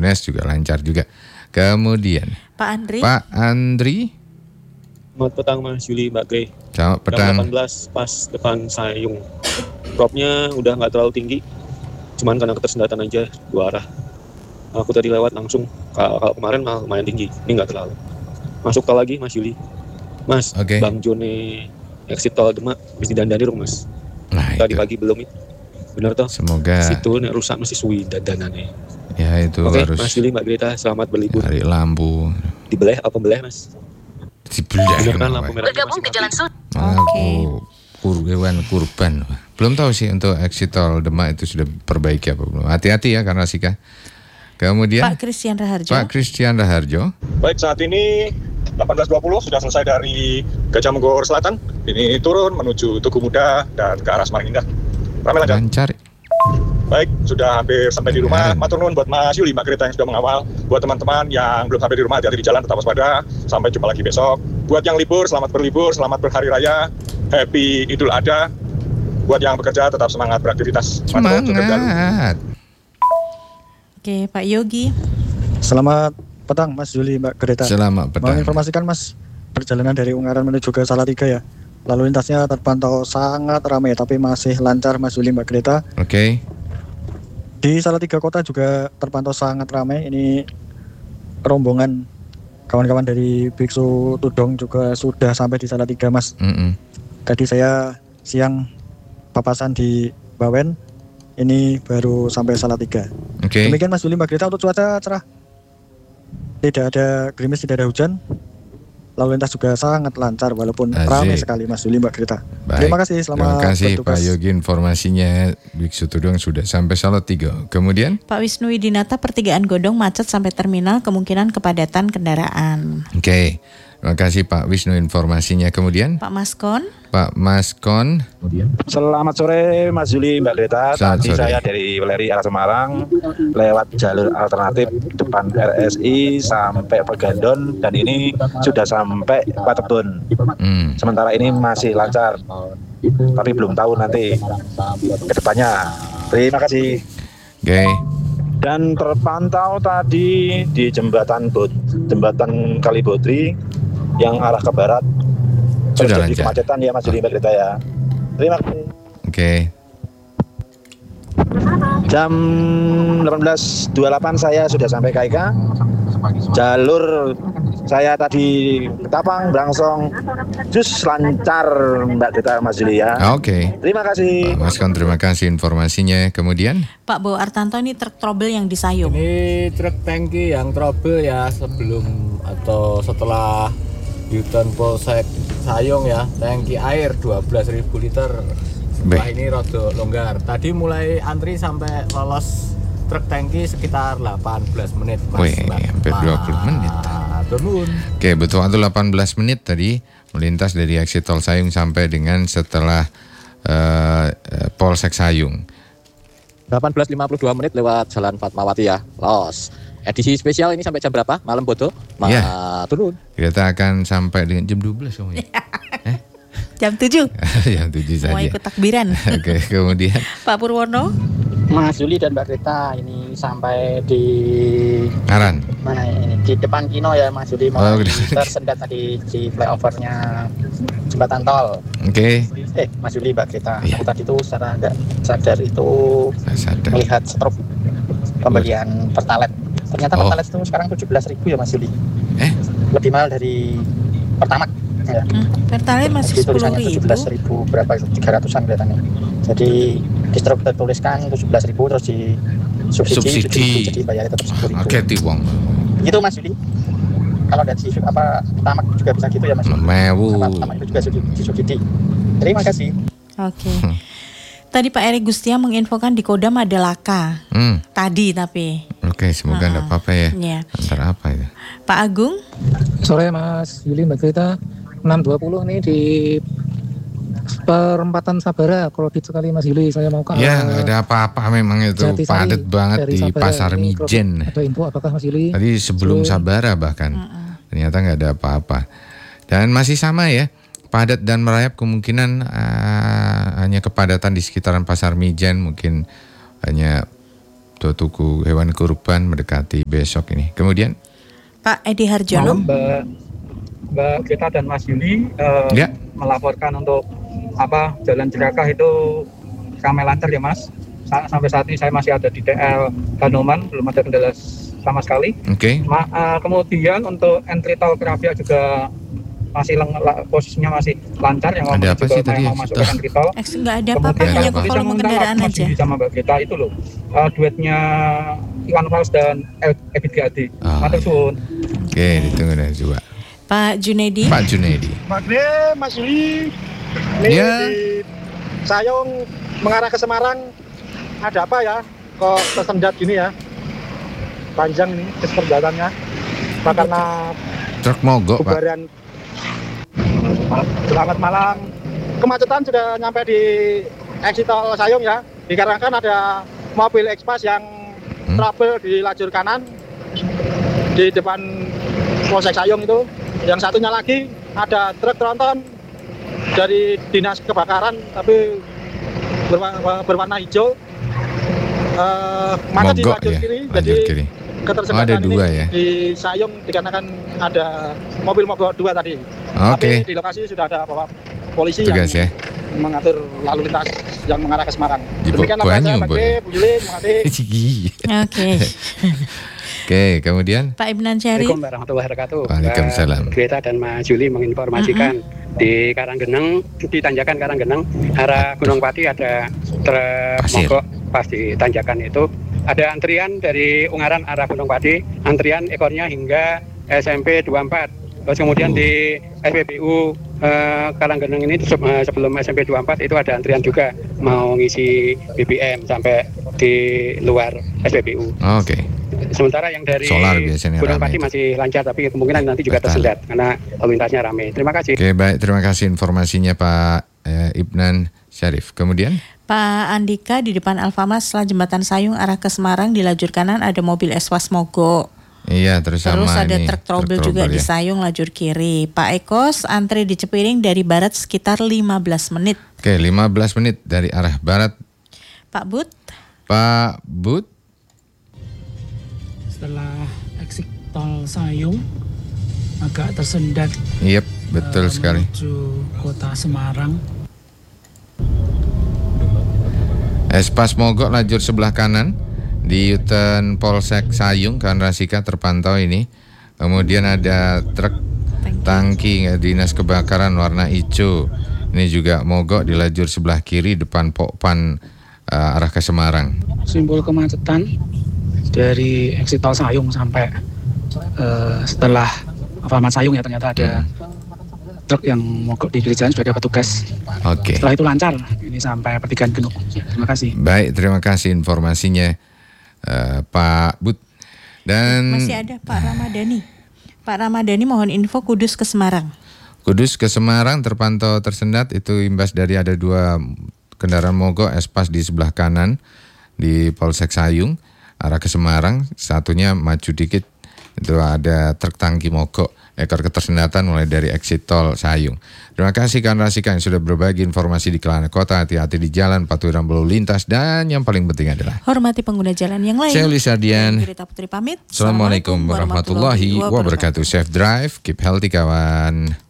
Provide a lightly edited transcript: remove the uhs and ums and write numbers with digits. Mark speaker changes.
Speaker 1: Cibodas juga lancar juga. Kemudian
Speaker 2: Pak Andri.
Speaker 1: Pak Andri.
Speaker 3: Selamat petang Mas Yuli, Mbak Grey.
Speaker 1: Selamat petang.
Speaker 3: Jam 18 pas depan Sayung. Dropnya udah nggak terlalu tinggi, cuman karena ketersendatan aja dua arah. Aku tadi lewat langsung, kalau kemarin malah lumayan tinggi, ini nggak terlalu. Masuk tol lagi Mas Yuli. Mas, Bang Jone exit tol Demak, habis didandani dong Mas.
Speaker 1: Nah,
Speaker 3: tadi pagi belum itu. Bener toh?
Speaker 1: Semoga.
Speaker 3: Situ nek rusak mesti suwi dandanannya.
Speaker 1: Ya itu harus.
Speaker 3: Mas Yuli, Mbak Greta, selamat berlibur.
Speaker 1: Cari lampu.
Speaker 3: Dibeleh apa beleh Mas?
Speaker 1: Dibeleh.
Speaker 3: Kan lampu merah.
Speaker 2: Bergabung ke Jalan Sud.
Speaker 1: Hewan kurban. Belum tahu sih untuk exit tol Demak itu sudah perbaiki apa belum. Hati-hati ya karena Sika. Kemudian
Speaker 2: Pak Christian Raharjo.
Speaker 1: Pak Christian Raharjo.
Speaker 4: Baik, saat ini 18.20 sudah selesai dari Gajah Menggor Selatan. Ini turun menuju Tugu Muda dan ke arah Semarang Indah. Ramai lancar. Baik, sudah hampir sampai di rumah. Matur nuwun buat Mas Yuli, Mbak Greta yang sudah mengawal. Buat teman-teman yang belum sampai di rumah, hati-hati di jalan, tetap waspada. Sampai jumpa lagi besok. Buat yang libur, selamat berlibur, selamat berhari raya. Happy Idul Adha. Buat yang bekerja, tetap semangat beraktivitas.
Speaker 1: Semangat.
Speaker 2: Oke, Pak Yogi.
Speaker 5: Selamat petang Mas Yuli, Mbak Greta.
Speaker 1: Selamat petang.
Speaker 5: Mau informasikan Mas, perjalanan dari Ungaran menuju ke Salatiga ya. Lalu lintasnya terpantau sangat ramai, tapi masih lancar Mas Yuli, Mbak Greta.
Speaker 1: Oke.
Speaker 5: Di Salatiga Kota juga terpantau sangat ramai. Ini rombongan kawan-kawan dari Biksu Tudong juga sudah sampai di Salatiga Mas. Tadi saya siang papasan di Bawen, ini baru sampai Salatiga. Demikian Mas Yuli, Mbak Greta. Untuk cuaca cerah, tidak ada gerimis, tidak ada hujan. Lalu lintas juga sangat lancar walaupun ramai sekali Mas Yuli, Mbak Greta.
Speaker 1: Baik.
Speaker 5: Terima kasih, selamat
Speaker 1: Terima kasih
Speaker 5: bertugas.
Speaker 1: Pak Yogi, informasinya Biksu Tudong sudah sampai Salatiga. Kemudian
Speaker 2: Pak Wisnu Widinata, pertigaan Godong macet sampai terminal, kemungkinan kepadatan kendaraan.
Speaker 1: Oke. Terima kasih Pak Wisnu informasinya. Kemudian
Speaker 2: Pak Maskon.
Speaker 1: Pak Maskon.
Speaker 6: Selamat sore Mas Yuli, Mbak Greta. Tadi saya dari Weleri arah Semarang lewat jalur alternatif depan RSI sampai Pegandon dan ini sudah sampai Patebon. Sementara ini masih lancar, tapi belum tahu nanti ke depannya. Terima kasih.
Speaker 1: Oke.
Speaker 6: Dan terpantau tadi di jembatan Kalibodri yang arah ke barat
Speaker 1: sudah
Speaker 6: terjadi kemacetan ya Mas Yuli, Mbak Greta ya. Terima kasih.
Speaker 1: Oke.
Speaker 6: Jam 18.28 saya sudah sampai KIK. Jalur saya tadi Ketapang, Brangsong, jus lancar Mbak Greta, Mas Yuli ya.
Speaker 1: Oke.
Speaker 6: Terima kasih.
Speaker 1: Pak Maskon, terima kasih informasinya. Kemudian
Speaker 2: Pak Bo Artanto, ini truk trouble yang di Sayung.
Speaker 7: Ini truk tangki yang trouble ya, sebelum atau setelah U-turn Polsek Sayung ya, tangki air 12.000 liter. Setelah ini rada longgar. Tadi mulai antri sampai lolos truk tangki sekitar 18 menit Mas.
Speaker 1: hampir 20 menit. Oke, betul, waktu 18 menit tadi melintas dari exit tol Sayung sampai dengan setelah Polsek Sayung.
Speaker 8: 18.52 menit lewat Jalan Fatmawati ya, los. Edisi spesial ini sampai jam berapa? Malam Bodo? Turun.
Speaker 1: Kita akan sampai dengan jam 12 oh ya.
Speaker 2: Jam 7.
Speaker 1: Jam 7 saja.
Speaker 2: Mau ikut takbiran.
Speaker 1: Oke, kemudian
Speaker 2: Pak Purwono.
Speaker 9: Mas Yuli dan Mbak Greta, ini sampai di
Speaker 1: Ngaran.
Speaker 9: Mana ini? Di depan Kino ya Mas Yuli, mau tersendat tadi di flyovernya jembatan tol.
Speaker 1: Oke.
Speaker 9: Mas Yuli, Mbak Greta, aku tadi itu secara nggak sadar itu melihat struk pembelian Pertalite. Ternyata Pertalite itu sekarang 17.000 ya Mas Yuli. Lebih mahal dari Pertamax. Ya.
Speaker 2: Pertalite masih 10.000.
Speaker 9: 17.000 berapa itu? 300-an kelihatannya. Jadi di struk tertuliskan 17.000 terus di subsidi jadi bayarnya tetap 10.000.
Speaker 1: Oke, tiwong.
Speaker 9: Gitu Mas Yuli. Kalau dari Pertamax juga bisa gitu ya Mas Yuli. Pertamax itu juga disubsidi. Terima kasih.
Speaker 2: Oke. Tadi Pak Eri Gustia menginfokan di Kodam ada laka. Tadi tapi.
Speaker 1: Oke, semoga enggak apa-apa ya.
Speaker 2: Iya.
Speaker 1: Antara apa itu?
Speaker 2: Pak Agung.
Speaker 10: Sore Mas Yuli, Mbak Greta. 6.20 nih di perempatan Sabara. Kalau di sekali Mas Yuli, saya mau ke
Speaker 1: ya nggak ada apa-apa, memang itu padat banget di Sabara, Pasar Mijen.
Speaker 10: Ada info apakah Mas Yuli?
Speaker 1: Tadi sebelum Sabara bahkan ternyata nggak ada apa-apa. Dan masih sama ya, padat dan merayap, kemungkinan hanya kepadatan di sekitaran Pasar Mijen, mungkin hanya atau tuku hewan kurban mendekati besok ini. Kemudian
Speaker 2: Pak Edi Harjono.
Speaker 10: Mbak Gita dan Mas Yuli melaporkan untuk Jalan Jerakah itu ramai lancar ya Mas. Sampai saat ini saya masih ada di TL Kanoman, belum ada kendala sama sekali. Kemudian untuk entry tol Kerapia juga masih posisinya masih lancar, yang
Speaker 1: ada apa sih tadi
Speaker 10: mau masuk ke entry tol.
Speaker 2: Nggak ada apa-apa, hanya volume kendaraan aja.
Speaker 10: Sama Mbak Gita itu loh, duetnya Iwan Fals dan Ebit Gade. Matur suwun.
Speaker 1: Oke, ditunggu deh juga.
Speaker 2: Pak Junedi.
Speaker 5: Mas Yuli, ini di Sayung mengarah ke Semarang, ada apa ya? Kok tersendat gini ya? Panjang ini perjalanannya. Karena
Speaker 1: truk mogok, Pak.
Speaker 5: Selamat malam. Kemacetan sudah nyampe di exit tol Sayung ya. Dikarenakan ada mobil Expas yang trouble di lajur kanan di depan Polsek Sayung itu. Yang satunya lagi ada truk tronton dari dinas kebakaran tapi berwarna hijau. Macet di lajur kiri. Jadi ketersendatan ini di Sayung dikarenakan ada mobil mogok 2 tadi. Tapi di lokasi sudah ada bapak polisi yang mengatur lalu lintas yang mengarah ke Semarang. Demikian laporan saya, Bu Yuli, terima kasih.
Speaker 1: Oke, kemudian
Speaker 2: Pak Ibnan Syari.
Speaker 11: Assalamualaikum warahmatullahi wabarakatuh.
Speaker 1: Waalaikumsalam.
Speaker 11: Greta dan Mas Juli menginformasikan di Karanggeneng, di Tanjakan Karanggeneng, arah Gunung Pati ada truk mogok pas di tanjakan itu. Ada antrian dari Ungaran arah Gunung Pati, antrian ekornya hingga SMP 24. Terus kemudian di SPBU Karanggeneng ini sebelum SMP 24 itu ada antrian juga mau ngisi BBM sampai di luar SPBU. Sementara yang dari Gunung Pati masih lancar, tapi kemungkinan nanti juga tersendat karena lalu lintasnya ramai. Terima kasih.
Speaker 1: Oke, baik, terima kasih informasinya Pak Ibnan Syarif. Kemudian
Speaker 2: Pak Andika, di depan Alfamart setelah jembatan Sayung arah ke Semarang di lajur kanan ada mobil Expas mogok.
Speaker 1: Iya, terus
Speaker 2: ada truk trouble juga di Sayung lajur kiri. Pak Ekos, antri di Cepiring dari barat sekitar 15 menit.
Speaker 1: Oke, 15 menit dari arah barat.
Speaker 2: Pak But.
Speaker 12: Setelah exit tol Sayung agak tersendat.
Speaker 1: Yep, betul sekali.
Speaker 12: Menuju kota Semarang.
Speaker 1: Expas mogok lajur sebelah kanan di U-turn Polsek Sayung, Kanrasika terpantau ini. Kemudian ada truk tangki dinas kebakaran warna hijau. Ini juga mogok di lajur sebelah kiri depan Pokpan arah ke Semarang.
Speaker 10: Simbol kemacetan dari exit tol Sayung sampai setelah Alfamart Sayung ya, ternyata ada truk yang mogok di kiri jalan, sudah ada petugas. Setelah itu lancar ini sampai pertigaan Genuk. Terima kasih.
Speaker 1: Baik, terima kasih informasinya Pak But. Dan
Speaker 2: masih ada Pak Ramadhani. Pak Ramadhani mohon info Kudus ke Semarang.
Speaker 1: Kudus ke Semarang terpantau tersendat, itu imbas dari ada 2 kendaraan mogok Expas di sebelah kanan di Polsek Sayung arah ke Semarang, satunya maju dikit itu ada truk tangki mogok, ekor ketersendatan mulai dari exit tol Sayung. Terima kasih Kanrasika yang sudah berbagi informasi di Kelana Kota. Hati-hati di jalan, patuhi lalu lintas, dan yang paling penting adalah
Speaker 2: hormati pengguna jalan yang lain.
Speaker 1: Saya Uli Sardian.
Speaker 2: Greta Putri pamit.
Speaker 1: Assalamualaikum warahmatullahi wabarakatuh. Safe drive, keep healthy kawan.